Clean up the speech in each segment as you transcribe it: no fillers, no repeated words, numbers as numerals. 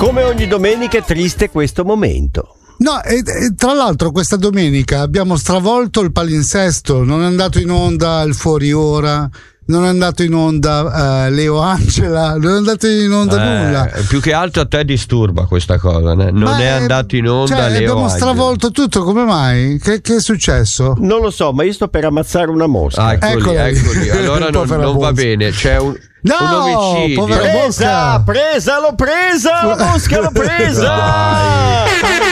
Come ogni domenica è triste questo momento. No, e tra l'altro questa domenica abbiamo stravolto il palinsesto, non è andato in onda il Fuori Ora, non è andato in onda Leo Angela, non è andato in onda nulla. Più che altro a te disturba questa cosa, né? Non è andato in onda Leo abbiamo Angela. Stravolto tutto, come mai? Che è successo? Non lo so, ma io sto per ammazzare una mosca. Eccoli. Allora non va bene, c'è un omicidio. Presa, l'ho presa, la mosca l'ho presa.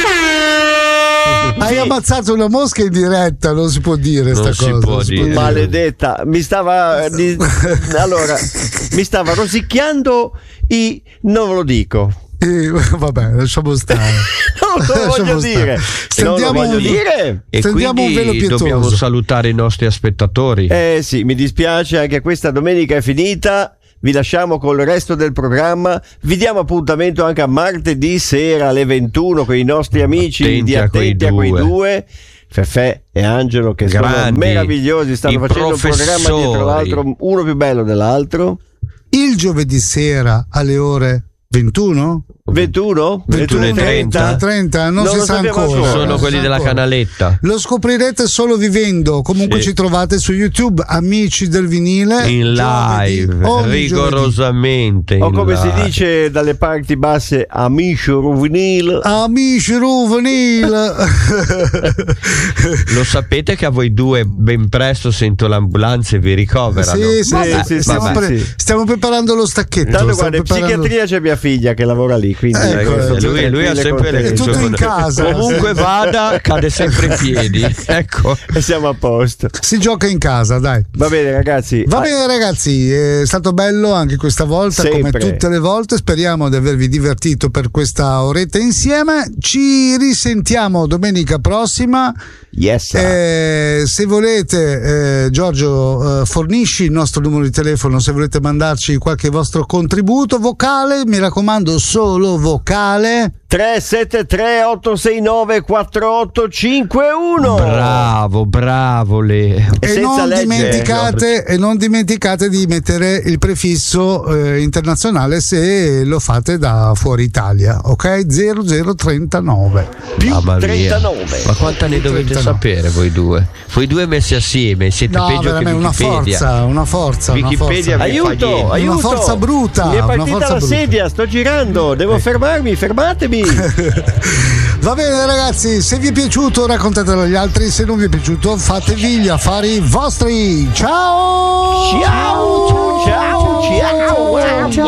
Hai ammazzato una mosca in diretta, non si può dire sta cosa. Può dire. Maledetta, mi stava rosicchiando non ve lo dico. Vabbè, lasciamo stare. Non lo voglio dire. E stendiamo un velo quindi pietoso. dobbiamo salutare i nostri spettatori. Sì, mi dispiace, anche questa domenica è finita. Vi lasciamo con il resto del programma. Vi diamo appuntamento anche a martedì sera alle 21 con i nostri amici di Attenti a quei due, Fefè e Angelo, che sono meravigliosi, stanno facendo un programma dietro l'altro, uno più bello dell'altro. Il giovedì sera alle ore 21? 21:30, non si sa ancora. Sono quelli della canaletta. Lo scoprirete solo vivendo. Comunque ci trovate su YouTube, Amici del Vinile, in live, rigorosamente o come si dice dalle parti basse, Amici Ruvinile. Lo sapete che a voi due ben presto sento l'ambulanza e vi ricoverano? Sì, stiamo preparando lo stacchetto. Tanto guarda, in psichiatria c'è mia figlia che lavora lì, quindi lui ha sempre le tutto in casa. Comunque vada, cade sempre in piedi. Ecco. E siamo a posto. Si gioca in casa, dai. Va bene, ragazzi. È stato bello anche questa volta, sempre. Come tutte le volte. Speriamo di avervi divertito per questa oretta insieme. Ci risentiamo domenica prossima. Yes. Se volete, Giorgio, fornisci il nostro numero di telefono se volete mandarci qualche vostro contributo vocale, mi raccomando solo vocale. 373-869-4851. Bravo Leo. E non dimenticate di mettere il prefisso internazionale se lo fate da fuori Italia, ok? 0039 più 39. Ma quanta ne dovete sapere voi due? Voi due messi assieme siete peggio che Wikipedia. Una forza. Wikipedia, aiuto. Una forza bruta. Mi è partita la sedia, sto girando, devo fermarmi, fermatemi. Va bene ragazzi, se vi è piaciuto raccontatelo agli altri, se non vi è piaciuto fatevi gli affari vostri. Ciao.